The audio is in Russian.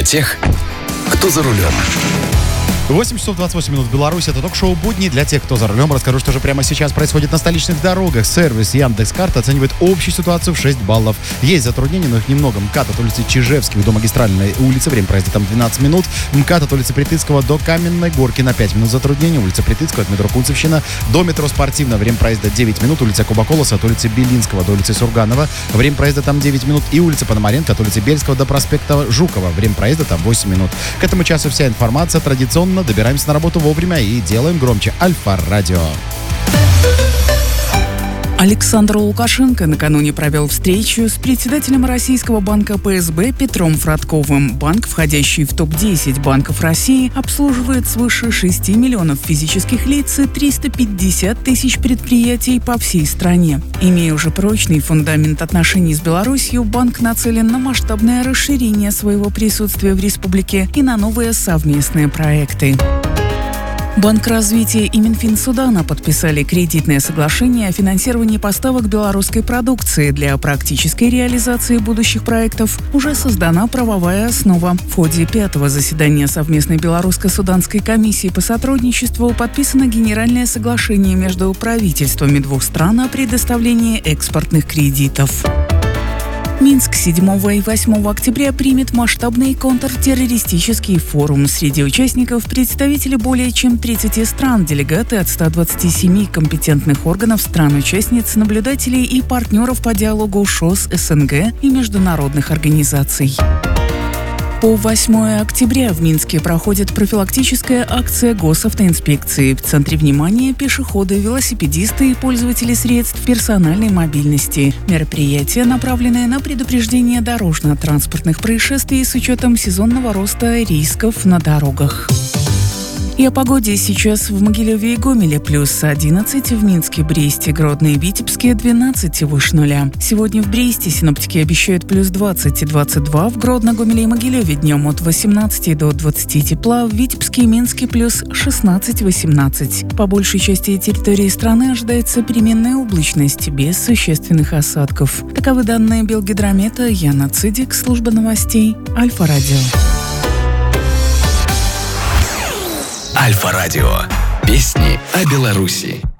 Для тех, кто за рулем. 8 часов 28 минут в Беларуси. Это ток-шоу «Будни» для тех, кто за рулем. Расскажу, что же прямо сейчас происходит на столичных дорогах. Сервис Яндекс.Карт оценивает общую ситуацию в 6 баллов. Есть затруднения, но их немного. МКАД от улицы Чижевский до Магистральной улицы. Время проезда там 12 минут. МКАД от улицы Притыцкого до Каменной Горки на 5 минут затруднений. Улица Притыцкого от метро Кунцевщина до метро Спортивная. Время проезда 9 минут. Улица Куба-Колоса от улицы Белинского до улицы Сурганова. Время проезда там 9 минут. И улица Пономаренко от улицы Бельского до проспекта Жукова. Время проезда там 8 минут. К этому часу вся информация. Традиционно добираемся на работу вовремя и делаем громче. Альфа-радио. Александр Лукашенко накануне провел встречу с председателем российского банка ПСБ Петром Фродковым. Банк, входящий в топ-10 банков России, обслуживает свыше 6 миллионов физических лиц и 350 тысяч предприятий по всей стране. Имея уже прочный фундамент отношений с Беларусью, банк нацелен на масштабное расширение своего присутствия в республике и на новые совместные проекты. Банк развития и Минфин Судана подписали кредитное соглашение о финансировании поставок белорусской продукции. Для практической реализации будущих проектов уже создана правовая основа. В ходе 5-го заседания совместной белорусско-суданской комиссии по сотрудничеству подписано генеральное соглашение между правительствами двух стран о предоставлении экспортных кредитов. Минск 7 и 8 октября примет масштабный контртеррористический форум. Среди участников представители более чем 30 стран, делегаты от 127 компетентных органов стран-участниц, наблюдателей и партнеров по диалогу ШОС, СНГ и международных организаций. По 8 октября в Минске проходит профилактическая акция госавтоинспекции. В центре внимания пешеходы, велосипедисты и пользователи средств персональной мобильности. Мероприятие, направленное на предупреждение дорожно-транспортных происшествий с учетом сезонного роста рисков на дорогах. И о погоде сейчас в Могилеве и Гомеле плюс 11, в Минске, Бресте, Гродно и Витебске 12 выше нуля. Сегодня в Бресте синоптики обещают плюс 20 и 22, в Гродно, Гомеле и Могилеве днем от 18 до 20 тепла, в Витебске и Минске плюс 16-18. По большей части территории страны ожидается переменная облачность без существенных осадков. Таковы данные Белгидромета. Яна Цидик, служба новостей, Альфа-радио. Альфа-радио. Песни о Беларуси.